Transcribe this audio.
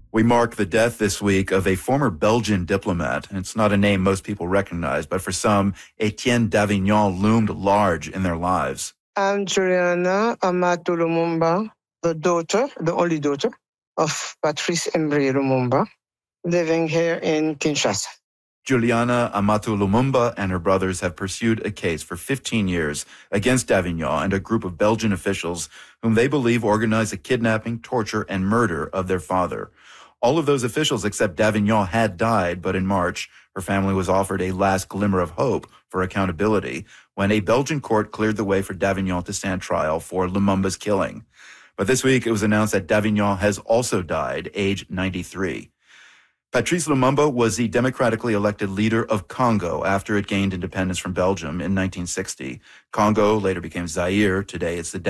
We mark the death this week of a former Belgian diplomat. It's not a name most people recognize, but for some, Etienne Davignon loomed large in their lives. I'm Juliana Amato Lumumba, the only daughter of Patrice Emery Lumumba, living here in Kinshasa. Juliana Amato Lumumba and her brothers have pursued a case for 15 years against Davignon and a group of Belgian officials whom they believe organized the kidnapping, torture, and murder of their father. All of those officials except Davignon had died, but in March, her family was offered a last glimmer of hope for accountability when a Belgian court cleared the way for Davignon to stand trial for Lumumba's killing. But this week, it was announced that Davignon has also died, aged 93. Patrice Lumumba was the democratically elected leader of Congo after it gained independence from Belgium in 1960. Congo later became Zaire. Today, it's the